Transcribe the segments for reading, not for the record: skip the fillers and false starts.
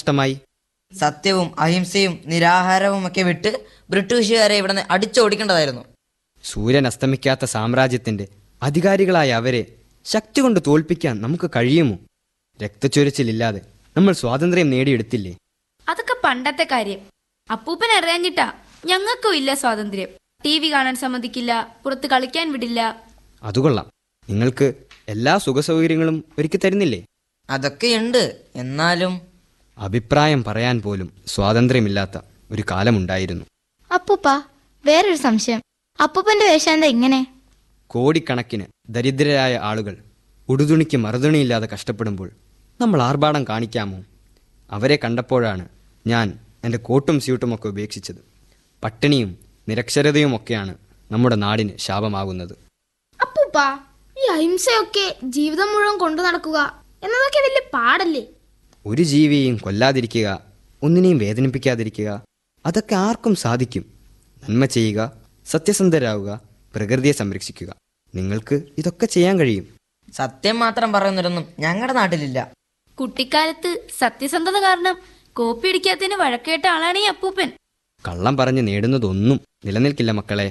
നഷ്ടമായി? സത്യവും അഹിംസയും നിരാഹാരവും ഒക്കെ വിട്ട് ബ്രിട്ടീഷുകാരെ ഇവിടെ നിന്ന് അടിച്ചോടിക്കേണ്ടതായിരുന്നു. സൂര്യൻ അസ്തമിക്കാത്ത സാമ്രാജ്യത്തിന്റെ അധികാരികളായ അവരെ ശക്തി കൊണ്ട് തോൽപ്പിക്കാൻ നമുക്ക് കഴിയുമോ? രക്തച്ചൊരിച്ചിലില്ലാതെ നമ്മൾ സ്വാതന്ത്ര്യം നേടിയെടുത്തില്ലേ? അതൊക്കെ പണ്ടത്തെ കാര്യം. അപ്പൂപ്പൻ അറിയാഞ്ഞിട്ടാ ഞങ്ങൾക്കും ഇല്ല സ്വാതന്ത്ര്യം. TV കാണാൻ സമ്മതിക്കില്ല, പുറത്ത് കളിക്കാൻ വിടില്ല. അതുകൊള്ളാം, നിങ്ങൾക്ക് എല്ലാ സുഖസൗകര്യങ്ങളും ഒരുക്കി തരുന്നില്ലേ? അതൊക്കെയുണ്ട്. എന്നാലും അഭിപ്രായം പറയാൻ പോലും സ്വാതന്ത്ര്യമില്ലാത്ത ഒരു കാലമുണ്ടായിരുന്നു. അപ്പൂപ്പ, വേറൊരു സംശയം. അപ്പൂപ്പന്റെ വേഷാന്ത എങ്ങനെ? കോടിക്കണക്കിന് ദരിദ്രരായ ആളുകൾ ഉടുതുണിക്ക് മറുതുണിയില്ലാതെ കഷ്ടപ്പെടുമ്പോൾ നമ്മൾ ആർഭാടം കാണിക്കാമോ? അവരെ കണ്ടപ്പോഴാണ് ഞാൻ എൻ്റെ കോട്ടും സ്യൂട്ടുമൊക്കെ ഉപേക്ഷിച്ചത്. പട്ടിണിയും നിരക്ഷരതയുമൊക്കെയാണ് നമ്മുടെ നാടിന് ശാപമാകുന്നത്. അപ്പൂപ്പ, ഈ അഹിംസയൊക്കെ ജീവിതം മുഴുവൻ കൊണ്ടു നടക്കുക എന്നതൊക്കെ വലിയ പാടല്ലേ? ഒരു ജീവിയെയും കൊല്ലാതിരിക്കുക, ഒന്നിനെയും വേദനിപ്പിക്കാതിരിക്കുക, അതൊക്കെ ആർക്കും സാധിക്കും. നന്മ ചെയ്യുക, സത്യസന്ധരാകുക, പ്രകൃതിയെ സംരക്ഷിക്കുക. നിങ്ങൾക്ക് ഇതൊക്കെ ചെയ്യാൻ കഴിയും. സത്യം മാത്രം പറയുന്നവരൊന്നും ഞങ്ങളുടെ നാട്ടിലില്ല. കുട്ടിക്കാലത്ത് സത്യസന്ധത കാരണം കോപ്പി അടിക്കാത്തതിന് വഴക്കേട്ട ആളാണ് ഈ അപ്പൂപ്പൻ. കള്ളം പറഞ്ഞ് നേടുന്നതൊന്നും നിലനിൽക്കില്ല മക്കളെ.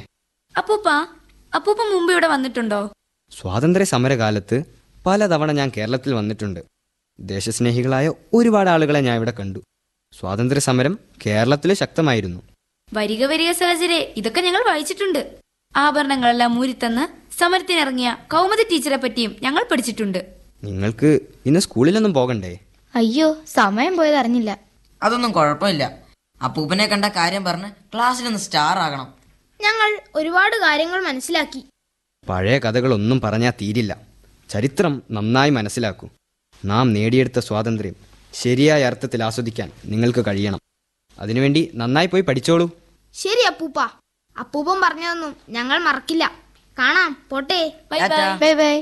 അപ്പൂപ്പ മുമ്പ് ഇവിടെ വന്നിട്ടുണ്ടോ? സ്വാതന്ത്ര്യ സമരകാലത്ത് പലതവണ ഞാൻ കേരളത്തിൽ വന്നിട്ടുണ്ട്. ദേശസ്നേഹികളായ ഒരുപാട് ആളുകളെ ഞാൻ ഇവിടെ കണ്ടു. സ്വാതന്ത്ര്യ സമരം കേരളത്തിൽ ശക്തമായിരുന്നു. വരിക വരിക സഹചരെ, ഇതൊക്കെ ഞങ്ങൾ വായിച്ചിട്ടുണ്ട്. ആഭരണങ്ങളെല്ലാം മൂരിത്തന്ന് സമരത്തിനിറങ്ങിയ കൗമുദി ടീച്ചറെ പറ്റിയും ഞങ്ങൾ പഠിച്ചിട്ടുണ്ട്. നിങ്ങൾക്ക് ഇന്ന് സ്കൂളിലൊന്നും പോകണ്ടേ? അയ്യോ, സമയം പോയത് അറിഞ്ഞില്ല. അതൊന്നും കുഴപ്പമില്ല. അപ്പൂപ്പനെ കണ്ട കാര്യം പറഞ്ഞ് ക്ലാസ്സിലൊന്ന് സ്റ്റാർ ആകണം. ഞങ്ങൾ ഒരുപാട് കാര്യങ്ങൾ മനസ്സിലാക്കി. പഴയ കഥകളൊന്നും പറഞ്ഞാൽ തീരില്ല. ചരിത്രം നന്നായി മനസ്സിലാക്കൂ. നാം നേടിയെടുത്ത സ്വാതന്ത്ര്യം ശരിയായ അർത്ഥത്തിൽ ആസ്വദിക്കാൻ നിങ്ങൾക്ക് കഴിയണം. അതിനുവേണ്ടി നന്നായി പോയി പഠിച്ചോളൂ. ശരി അപ്പൂപ്പ. അപ്പൂപ്പൻ പറഞ്ഞതൊന്നും ഞങ്ങൾ മറക്കില്ല. കാണാം, പോട്ടെ. By Tata. By. Bye bye.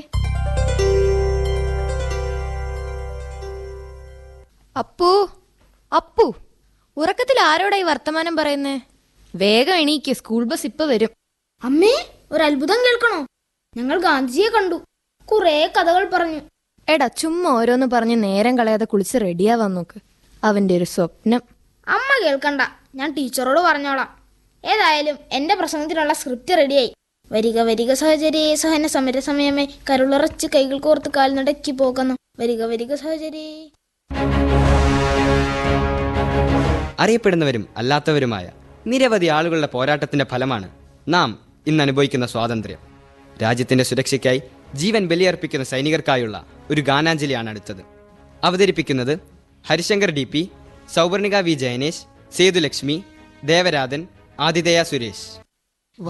Appu, ഉറക്കത്തിൽ ആരോടായി വർത്തമാനം പറയുന്നേ? വേഗം എണീക്ക്, സ്കൂൾ ബസ് ഇപ്പൊ വരും. അമ്മേ, ഒരു അത്ഭുതം കേൾക്കണോ? ഞങ്ങൾ ഗാന്ധിജിയെ കണ്ടു. കുറെ കഥകൾ പറഞ്ഞു. എടാ, ചുമ്മാ ഓരോന്ന് പറഞ്ഞ് നേരം കളയാതെ കുളിച്ച് റെഡിയാവാൻ നോക്ക്. അവന്റെ ഒരു സ്വപ്നം. അമ്മ കേൾക്കണ്ട, ഞാൻ ടീച്ചറോട് പറഞ്ഞോളാം. ഏതായാലും എന്റെ പ്രസംഗത്തിനുള്ള സ്ക്രിപ്റ്റ് റെഡിയായി. വരിക വരിക സഹചരേ, സഹന സമര സമയമേ, കരുളറച്ച് കൈകൾ കോർത്ത് കാൽ നടക്കി പോകുന്നു. വരിക വരിക സഹചരേ. അറിയപ്പെടുന്നവരും അല്ലാത്തവരുമായ നിരവധി ആളുകളുടെ പോരാട്ടത്തിന്റെ ഫലമാണ് നാം ഇന്ന് അനുഭവിക്കുന്ന സ്വാതന്ത്ര്യം. രാജ്യത്തിന്റെ സുരക്ഷയ്ക്കായി ജീവൻ ബലിയർപ്പിക്കുന്ന സൈനികർക്കായുള്ള ഒരു ഗാനാഞ്ജലിയാണ് അടുത്തത്. അവതരിപ്പിക്കുന്നത് ഹരിശങ്കർ DP, സൗവർണിക V ജയനേഷ്, സേതുലക്ഷ്മി, ദേവരാധൻ, ആതിഥേയ സുരേഷ്.